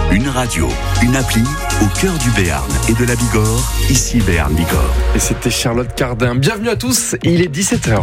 Une radio, une appli au cœur du Béarn et de la Bigorre, ici Béarn Bigorre. Et c'était Charlotte Cardin. Bienvenue à tous, il est 17h.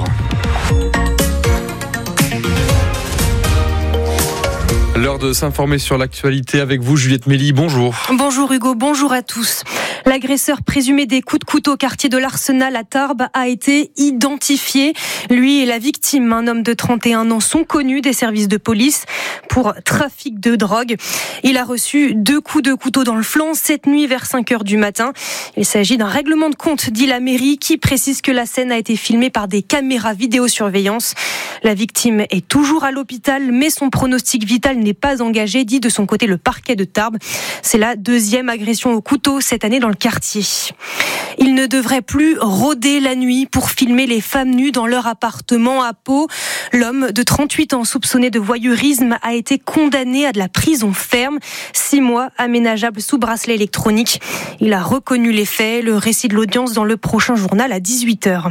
L'heure de s'informer sur l'actualité avec vous, Juliette Méli. Bonjour. Bonjour Hugo, bonjour à tous. L'agresseur présumé des coups de couteau au quartier de l'Arsenal à Tarbes a été identifié. Lui et la victime, un homme de 31 ans, sont connus des services de police pour trafic de drogue. Il a reçu 2 coups de couteau dans le flanc cette nuit vers 5h du matin. Il s'agit d'un règlement de compte, dit la mairie, qui précise que la scène a été filmée par des caméras vidéosurveillance. La victime est toujours à l'hôpital, mais son pronostic vital n'est pas engagé, dit de son côté le parquet de Tarbes. C'est la 2e agression au couteau cette année dans le quartier. Il ne devrait plus rôder la nuit pour filmer les femmes nues dans leur appartement à Pau. L'homme de 38 ans soupçonné de voyeurisme a été condamné à de la prison ferme, 6 mois aménageable sous bracelet électronique. Il a reconnu les faits, le récit de l'audience dans le prochain journal à 18h.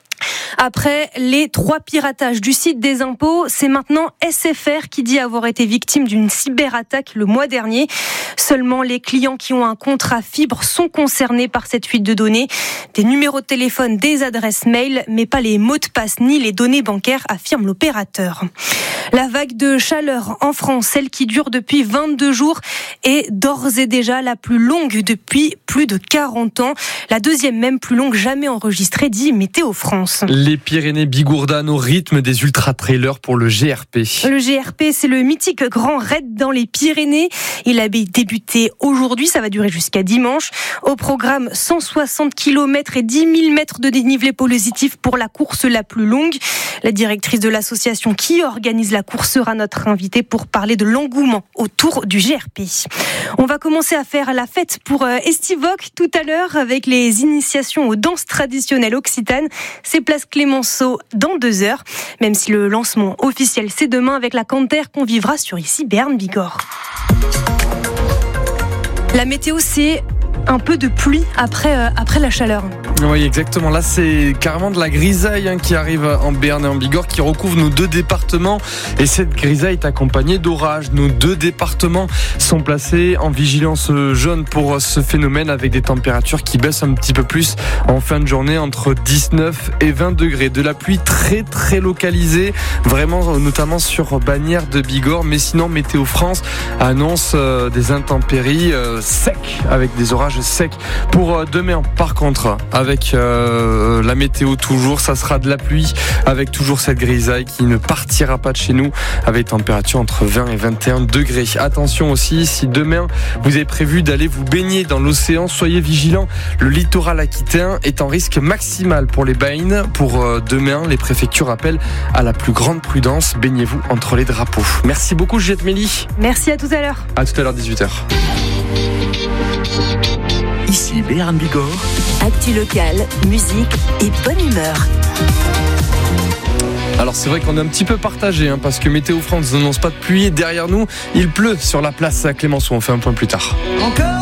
Après les 3 piratages du site des impôts, c'est maintenant SFR qui dit avoir été victime d'une cyberattaque le mois dernier. Seulement les clients qui ont un contrat fibre sont concernés par cette fuite de données. Des numéros de téléphone, des adresses mail, mais pas les mots de passe ni les données bancaires, affirme l'opérateur. La vague de chaleur en France, celle qui dure depuis 22 jours, est d'ores et déjà la plus longue depuis plus de 40 ans. La 2e même plus longue jamais enregistrée, dit Météo France. Les Pyrénées bigourdanent au rythme des ultra-trailers pour le GRP. Le GRP, c'est le mythique Grand Raid dans les Pyrénées. Il a débuté aujourd'hui, ça va durer jusqu'à dimanche. Au programme, 160 km et 10 000 mètres de dénivelé positif pour la course la plus longue. La directrice de l'association qui organise la course sera notre invitée pour parler de l'engouement autour du GRP. On va commencer à faire la fête pour Estivoque tout à l'heure avec les initiations aux danses traditionnelles occitanes. C'est place Clémenceau dans 2 heures, même si le lancement officiel c'est demain avec la cantère qu'on vivra sur ici Béarn Bigorre. La météo, c'est un peu de pluie après la chaleur. Oui, exactement. Là, c'est carrément de la grisaille qui arrive en Béarn et en Bigorre, qui recouvre nos 2 départements. Et cette grisaille est accompagnée d'orages. Nos 2 départements sont placés en vigilance jaune pour ce phénomène, avec des températures qui baissent un petit peu plus en fin de journée, entre 19 et 20 degrés. De la pluie très très localisée, vraiment notamment sur Bagnères de Bigorre. Mais sinon, Météo France annonce des intempéries secs, avec des orages secs pour demain. Par contre, avec la météo toujours, ça sera de la pluie, avec toujours cette grisaille qui ne partira pas de chez nous, avec des températures entre 20 et 21 degrés. Attention aussi, si demain vous avez prévu d'aller vous baigner dans l'océan, soyez vigilants. Le littoral aquitain est en risque maximal pour les baignes. Pour demain, les préfectures appellent à la plus grande prudence. Baignez-vous entre les drapeaux. Merci beaucoup, Juliette Méli. Merci, à tout à l'heure. À tout à l'heure, 18h. Ici Béarn Bigorre. Actu locale, musique et bonne humeur. Alors c'est vrai qu'on est un petit peu partagé, parce que Météo France n'annonce pas de pluie. Derrière nous, il pleut sur la place Clémenceau. On fait un point plus tard.